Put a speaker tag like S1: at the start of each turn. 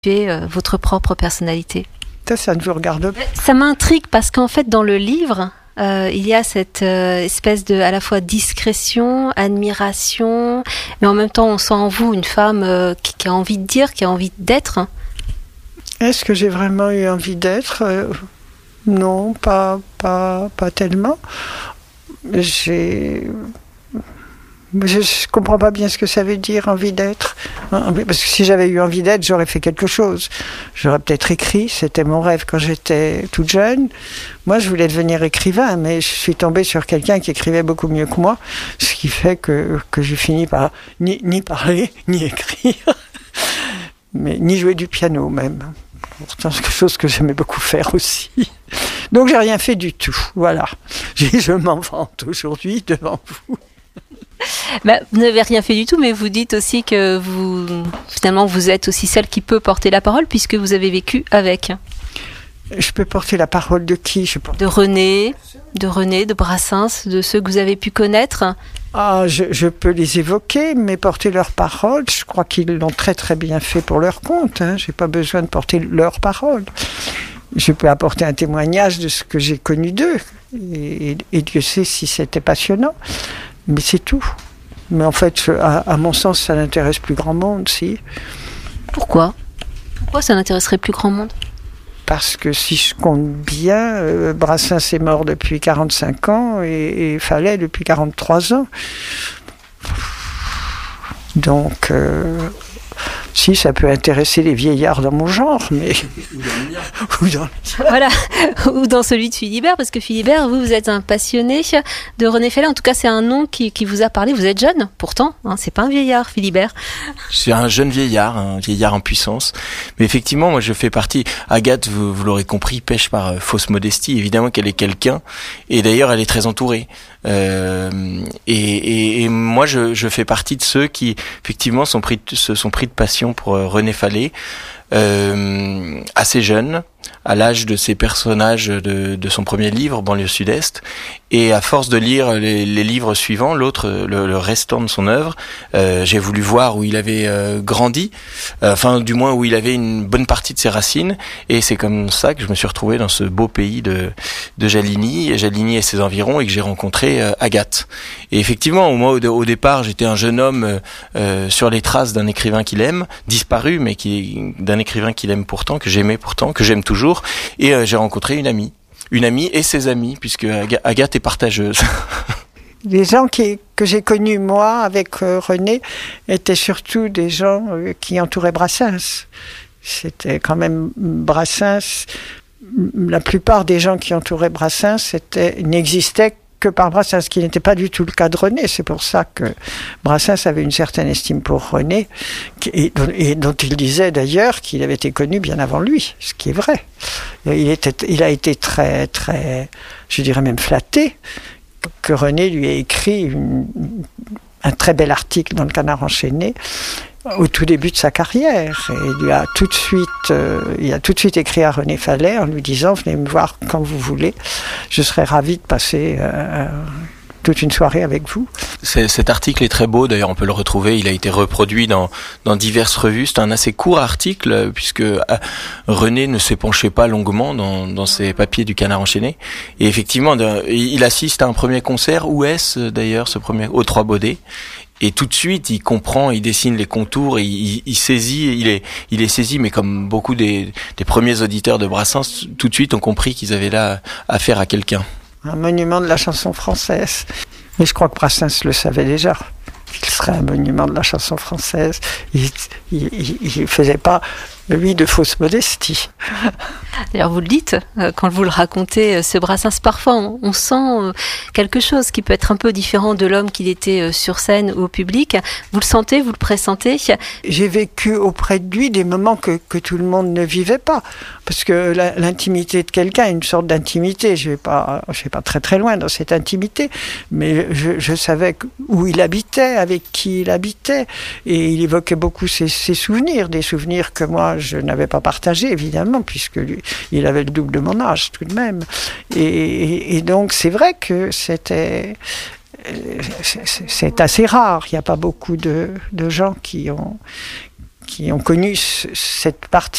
S1: votre propre personnalité.
S2: Ça ne vous regarde pas.
S1: Ça m'intrigue parce qu'en fait, dans le livre, il y a cette espèce de, à la fois discrétion, admiration, mais en même temps, on sent en vous une femme qui a envie de dire, qui a envie d'être.
S2: Est-ce que j'ai vraiment eu envie d'être ? Non, pas tellement. Je comprends pas bien ce que ça veut dire, envie d'être. Parce que si j'avais eu envie d'être, j'aurais fait quelque chose. J'aurais peut-être écrit, c'était mon rêve quand j'étais toute jeune. Moi, je voulais devenir écrivain, mais je suis tombée sur quelqu'un qui écrivait beaucoup mieux que moi, ce qui fait que j'ai fini par ni parler, ni écrire, mais ni jouer du piano même. Pourtant, c'est quelque chose que j'aimais beaucoup faire aussi. Donc, j'ai rien fait du tout. Voilà. Je m'en vante aujourd'hui devant vous.
S1: Vous n'avez rien fait du tout, mais vous dites aussi que finalement, vous êtes aussi celle qui peut porter la parole puisque vous avez vécu avec.
S2: Je peux porter la parole de qui ?
S1: De René, de Brassens, de ceux que vous avez pu connaître.
S2: Je peux les évoquer, mais porter leur parole, je crois qu'ils l'ont très très bien fait pour leur compte. Je n'ai pas besoin de porter leur parole. Je peux apporter un témoignage de ce que j'ai connu d'eux. Et Dieu sait si c'était passionnant. Mais c'est tout. Mais en fait, à mon sens, ça n'intéresse plus grand monde, si.
S1: Pourquoi ça n'intéresserait plus grand monde ?
S2: Parce que si je compte bien, Brassens est mort depuis 45 ans et Fallet depuis 43 ans. Donc, si, ça peut intéresser les vieillards dans mon genre, mais... Ou dans...
S1: Voilà, ou dans celui de Philibert, parce que Philibert, vous êtes un passionné de René Fallet. En tout cas, c'est un nom qui vous a parlé. Vous êtes jeune, pourtant, c'est pas un vieillard, Philibert.
S3: Je suis un jeune vieillard, un vieillard en puissance. Mais effectivement, moi, je fais partie... Agathe, vous l'aurez compris, pêche par fausse modestie. Évidemment qu'elle est quelqu'un, et d'ailleurs, elle est très entourée. Et moi, je fais partie de ceux qui, effectivement, se sont pris de passion pour René Fallet, assez jeune, à l'âge de ses personnages de son premier livre, Banlieue Sud-Est, et à force de lire les livres suivants, le restant de son œuvre, j'ai voulu voir où il avait grandi, du moins où il avait une bonne partie de ses racines, et c'est comme ça que je me suis retrouvé dans ce beau pays de Jaligny et ses environs, et que j'ai rencontré Agathe. Et effectivement, moi au départ, j'étais un jeune homme sur les traces d'un écrivain qu'il aime, disparu, mais d'un écrivain qu'il aime pourtant, que j'aimais pourtant, que j'aime toujours, et j'ai rencontré une amie et ses amis, puisque Agathe est partageuse.
S2: Les gens que j'ai connus, moi, avec René, étaient surtout des gens qui entouraient Brassens. C'était quand même Brassens. La plupart des gens qui entouraient Brassens n'existaient que par Brassens, ce qui n'était pas du tout le cas de René. C'est pour ça que Brassens avait une certaine estime pour René, et dont il disait d'ailleurs qu'il avait été connu bien avant lui, ce qui est vrai. Il a été très, très, je dirais même flatté, que René lui ait écrit un très bel article dans le Canard enchaîné, au tout début de sa carrière. Et il a tout de suite écrit à René Fallet en lui disant « Venez me voir quand vous voulez, je serai ravi de passer toute une soirée avec vous ».
S3: Cet article est très beau, d'ailleurs on peut le retrouver, il a été reproduit dans diverses revues. C'est un assez court article, puisque René ne s'est penché pas longuement dans ses papiers du Canard enchaîné. Et effectivement, il assiste à un premier concert, où est-ce d'ailleurs ce premier, aux Trois Baudets. Et tout de suite, il comprend, il dessine les contours, et il saisit, il est saisi, mais comme beaucoup des premiers auditeurs de Brassens, tout de suite ont compris qu'ils avaient là affaire à quelqu'un.
S2: Un monument de la chanson française. Mais je crois que Brassens le savait déjà, qu'il serait un monument de la chanson française. Il faisait pas, lui, de fausse modestie.
S1: D'ailleurs, vous le dites, quand vous le racontez, ce Brassens, parfois on sent quelque chose qui peut être un peu différent de l'homme qu'il était sur scène ou au public. Vous le sentez, vous le pressentez ?
S2: J'ai vécu auprès de lui des moments que tout le monde ne vivait pas. Parce que l'intimité de quelqu'un est une sorte d'intimité. Je vais pas très très loin dans cette intimité, mais je savais où il habitait, avec qui il habitait, et il évoquait beaucoup ses souvenirs, des souvenirs que moi je n'avais pas partagés évidemment, puisque lui, il avait le double de mon âge tout de même. Et donc c'est vrai que c'est assez rare. Il n'y a pas beaucoup de gens qui ont connu cette partie